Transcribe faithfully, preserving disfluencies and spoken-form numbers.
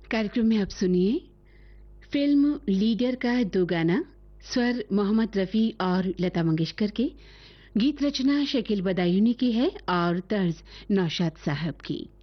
कार्यक्रम में अब सुनिए फिल्म लीडर का दो गाना, स्वर मोहम्मद रफी और लता मंगेशकर के, गीत रचना शकील बदायूनी की है और तर्ज नौशाद साहब की।